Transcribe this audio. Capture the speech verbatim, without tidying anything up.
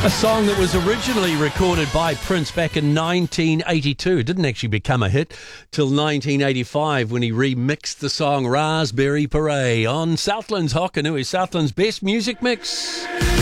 A song that was originally recorded by Prince back in nineteen eighty-two. It didn't actually become a hit till nineteen eighty-five when he remixed the song Raspberry Beret on Southland's Hokanui, Southland's best music mix.